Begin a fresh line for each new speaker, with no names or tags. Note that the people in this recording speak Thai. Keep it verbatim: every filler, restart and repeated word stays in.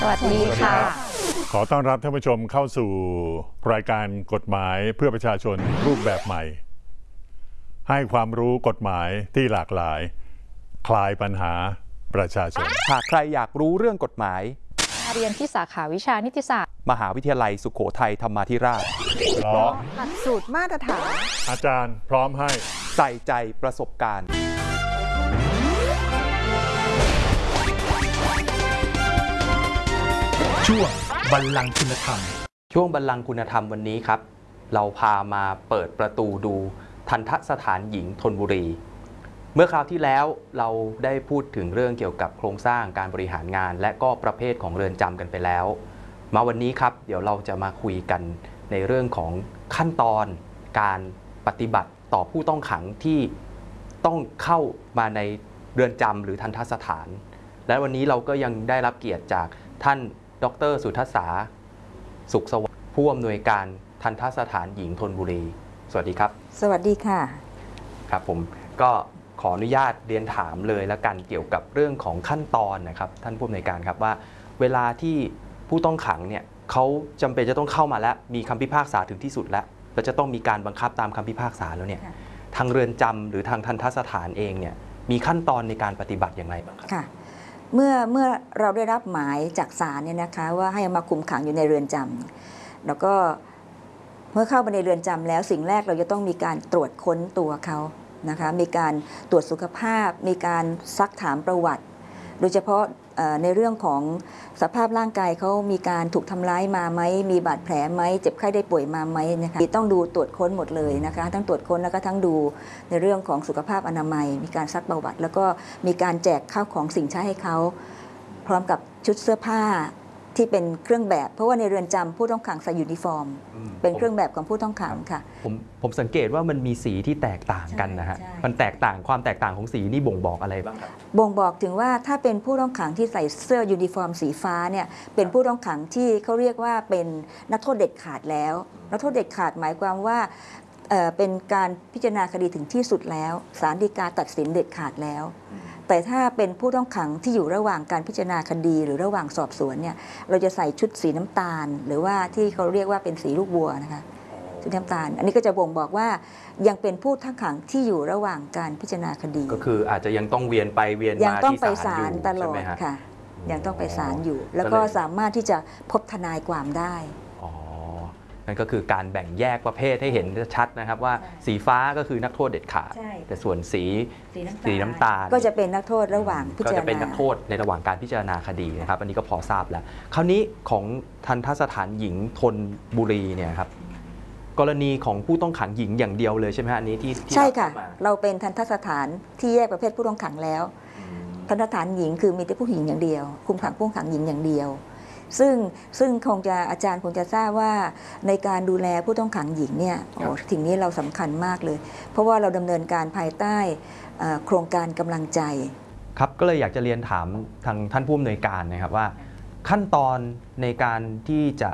สวัสดีค่ะ
ขอต้อนรับท่านผู้ชมเข้าสู่รายการกฎหมายเพื่อประชาชนรูปแบบใหม่ให้ความรู้กฎหมายที่หลากหลายคลายปัญหาประชาชน
หากใครอยากรู้เรื่องกฎหมาย
เรียนที่สาขาวิชานิติศาสตร์
มหาวิทยาลัยสุโขทัยธรรมาธิราช
เพราะ
หลักสูตรมาตรฐาน
อาจารย์พร้อมให้
ใส่ใจประสบการณ์
ช่วงบัลลังก์คุณธรรม
ช่วงบัลลังก์คุณธรรมวันนี้ครับเราพามาเปิดประตูดูทัณฑสถานหญิงธนบุรีเมื่อคราวที่แล้วเราได้พูดถึงเรื่องเกี่ยวกับโครงสร้างการบริหารงานและก็ประเภทของเรือนจำกันไปแล้วมาวันนี้ครับเดี๋ยวเราจะมาคุยกันในเรื่องของขั้นตอนการปฏิบัติต่อผู้ต้องขังที่ต้องเข้ามาในเรือนจำหรือทัณฑสถานและวันนี้เราก็ยังได้รับเกียรติจากท่านดร.สุทัสสาสุขสวัสดิ์ผู้อำนวยการทัณฑสถานหญิงธนบุรีสวัสดีครับ
สวัสดีค่ะ
ครับผมก็ขออนุญาตเรียนถามเลยละกันเกี่ยวกับเรื่องของขั้นตอนนะครับท่านผู้อำนวยการครับว่าเวลาที่ผู้ต้องขังเนี่ยเขาจำเป็นจะต้องเข้ามาแล้วมีคำพิพากษาถึงที่สุดแล้วแล้วจะต้องมีการบังคับตามคำพิพากษาแล้วเนี่ยทางเรือนจำหรือทางทัณฑสถานเองเนี่ยมีขั้นตอนในการปฏิบัติอย่างไรบ้างครับ
ค่ะเมื่อเมื่อเราได้รับหมายจากศาลเนี่ยนะคะว่าให้มาคุมขังอยู่ในเรือนจำแล้วก็เมื่อเข้าไปในเรือนจำแล้วสิ่งแรกเราจะต้องมีการตรวจค้นตัวเขานะคะมีการตรวจสุขภาพมีการซักถามประวัติโดยเฉพาะในเรื่องของสภาพร่างกายเขามีการถูกทำร้ายมาไหมมีบาดแผลไหมเจ็บไข้ได้ป่วยมาไหมนะคะต้องดูตรวจค้นหมดเลยนะคะทั้งตรวจค้นแล้วก็ทั้งดูในเรื่องของสุขภาพอนามัยมีการซักประวัติแล้วก็มีการแจกข้าวของสิ่งใช้ให้เขาพร้อมกับชุดเสื้อผ้าที่เป็นเครื่องแบบเพราะว่าในเรือนจำผู้ต้องขังใส่ยูนิฟอร์มเป็นเครื่องแบบของผู้ต้องขังค่ะ
ผมผมสังเกตว่ามันมีสีที่แตกต่างกันนะฮะมันแตกต่างความแตกต่างของสีนี่บ่งบอกอะไรบ้างครับ
บ่งบอกถึงว่าถ้าเป็นผู้ต้องขังที่ใส่เสื้อยูนิฟอร์มสีฟ้าเนี่ยเป็นผู้ต้องขังที่เขาเรียกว่าเป็นนักโทษเด็ดขาดแล้วนักโทษเด็ดขาดหมายความว่าเอ่อเป็นการพิจารณาคดีถึงที่สุดแล้วศาลฎีกาตัดสินเด็ดขาดแล้วแต่ถ้าเป็นผู้ต้องขังที่อยู่ระหว่างการพิจารณาคดีหรือระหว่างสอบสวนเนี่ยเราจะใส่ชุดสีน้ำตาลหรือว่าที่เขาเรียกว่าเป็นสีลูกวัวนะคะชุดน้ำตาลอันนี้ก็จะบ่งบอกว่ายังเป็นผู้ต้องขังที่อยู่ระหว่างการพิจารณาคดี
ก็คืออาจจะยังต้องเวียนไปเวียนมา
ยังต้องไปศาลตลอดค่ะยังต้องไปศาลอยู่แล้วก็สามารถที่จะพบทนายความได้
นั่นก็คือการแบ่งแยกประเภทให้เห็นชัดนะครับว่าสีฟ้าก็คือนักโทษเด็ดขาดแต่ส่วนสีสีน้ำตาล
ก็จะเป็นนักโทษระหว่างพิจารณา
ก็จะเป็นนักโทษในระหว่างการพิจารณาคดีนะครับอันนี้ก็พอทราบแล้วคราวนี้ของทัณฑสถานหญิงธนบุรีเนี่ยครับกรณีของผู้ต้องขังหญิงอย่างเดียวเลยใช่ไหมฮะอันนี้ที่
ใช่ค่ะเราเป็นทัณฑสถานที่แยกประเภทผู้ต้องขังแล้วทัณฑสถานหญิงคือมีแต่ผู้หญิงอย่างเดียวคุมขังผู้ต้องขังหญิงอย่างเดียวซึ่งซึ่งคงจะอาจารย์คงจะทราบว่าในการดูแลผู้ต้องขังหญิงเนี่ยโอ้สิ่งนี้เราสำคัญมากเลยเพราะว่าเราดำเนินการภายใต้โครงการกำลังใจ
ครับก็เลยอยากจะเรียนถามทางท่านผู้อำนวยการนะครับว่าขั้นตอนในการที่จะ